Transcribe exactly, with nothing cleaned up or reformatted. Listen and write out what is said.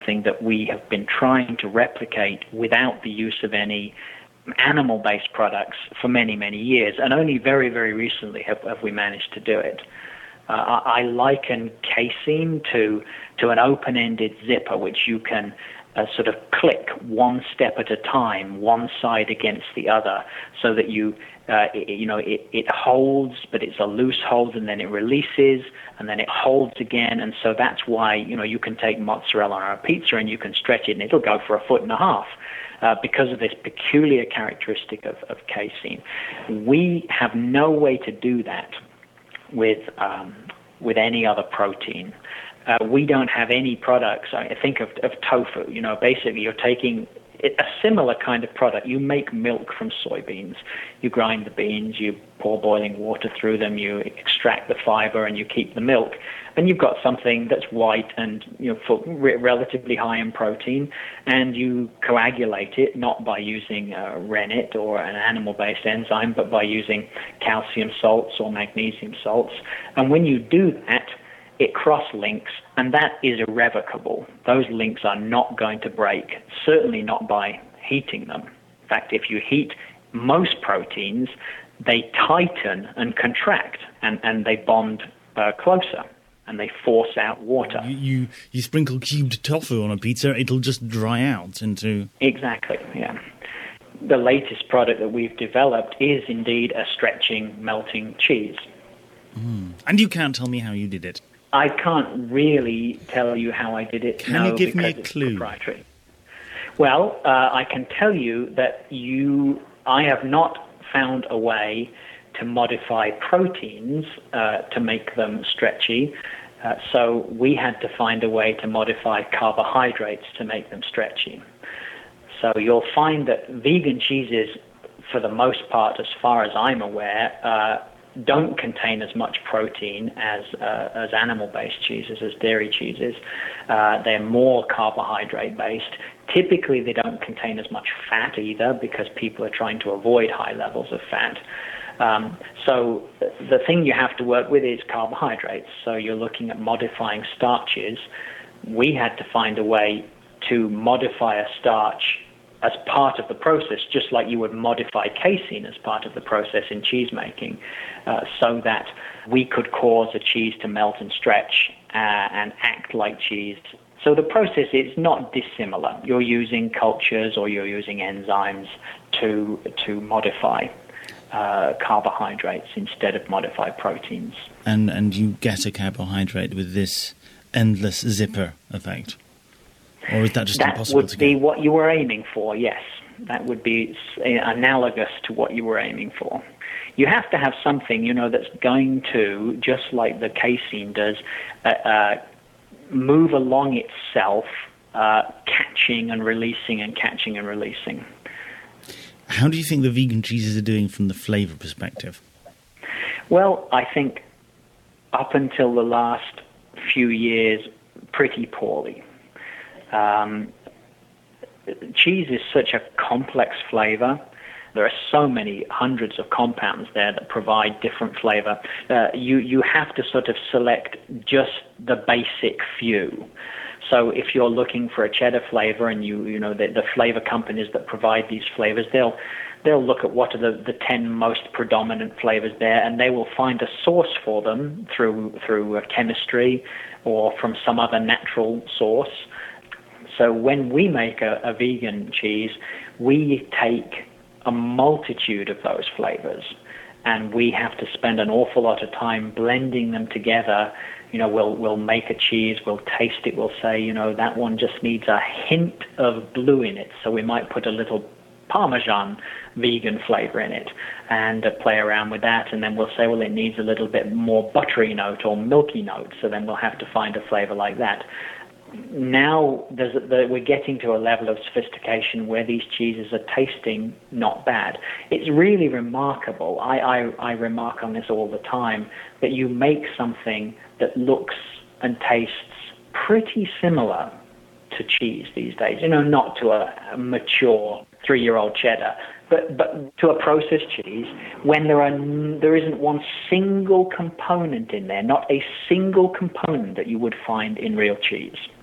thing that we have been trying to replicate without the use of any animal-based products for many, many years, and only very, very recently have, have we managed to do it. Uh, I, I liken casein to to an open-ended zipper, which you can uh, sort of click one step at a time, one side against the other, so that you uh, it, you know it, it holds, but it's a loose hold, and then it releases, and then it holds again, and so that's why you know you can take mozzarella on a pizza and you can stretch it, and it'll go for a foot and a half. Uh, because of this peculiar characteristic of, of casein. We have no way to do that with um, with any other protein. Uh, we don't have any products. I think of, of tofu. You know, basically you're taking a similar kind of product. You make milk from soybeans. You grind the beans, you pour boiling water through them, you extract the fiber, and you keep the milk. And you've got something that's white and you know for, re- relatively high in protein, and you coagulate it not by using uh, rennet or an animal-based enzyme, but by using calcium salts or magnesium salts. And when you do that, it cross-links, and that is irrevocable. Those links are not going to break, certainly not by heating them. In fact, if you heat most proteins, they tighten and contract, and, and they bond uh, closer, and they force out water. You, you you sprinkle cubed tofu on a pizza, it'll just dry out into... Exactly, yeah. The latest product that we've developed is indeed a stretching, melting cheese. Mm. And you can't tell me how you did it? I can't really tell you how I did it. Can no, you give me a it's clue? Proprietary. Well, uh, I can tell you that you, I have not found a way to modify proteins uh, to make them stretchy. Uh, so we had to find a way to modify carbohydrates to make them stretchy. So you'll find that vegan cheeses, for the most part, as far as I'm aware, uh, don't contain as much protein as uh, as animal-based cheeses, as dairy cheeses. Uh, they're more carbohydrate-based. Typically, they don't contain as much fat either because people are trying to avoid high levels of fat. Um, so the thing you have to work with is carbohydrates. So you're looking at modifying starches. We had to find a way to modify a starch as part of the process, just like you would modify casein as part of the process in cheese making, uh, so that we could cause a cheese to melt and stretch uh, and act like cheese. So the process is not dissimilar. You're using cultures or you're using enzymes to to modify uh, carbohydrates instead of modify proteins. And and you get a carbohydrate with this endless zipper effect? Or is that just that impossible to get? That would be what you were aiming for, yes. That would be analogous to what you were aiming for. You have to have something, you know, that's going to, just like the casein does, uh, uh, move along itself, uh, catching and releasing and catching and releasing. How do you think the vegan cheeses are doing from the flavour perspective? Well, I think up until the last few years, pretty poorly. Um, cheese is such a complex flavor. There are so many hundreds of compounds there that provide different flavor. Uh, you you have to sort of select just the basic few. So if you're looking for a cheddar flavor, and you you know the, the flavor companies that provide these flavors, they'll they'll look at what are the, the ten most predominant flavors there, and they will find a source for them through through uh, chemistry or from some other natural source. So when we make a, a vegan cheese, we take a multitude of those flavors, and we have to spend an awful lot of time blending them together. You know, we'll we'll make a cheese, we'll taste it, we'll say, you know, that one just needs a hint of blue in it, so we might put a little Parmesan vegan flavor in it and uh, play around with that, and then we'll say, well, it needs a little bit more buttery note or milky note, so then we'll have to find a flavor like that. Now there's the, we're getting to a level of sophistication where these cheeses are tasting not bad. It's really remarkable. I, I, I remark on this all the time, that you make something that looks and tastes pretty similar to cheese these days. You know, not to a, a mature three-year-old cheddar, but but to a processed cheese, when there are there isn't one single component in there, not a single component that you would find in real cheese.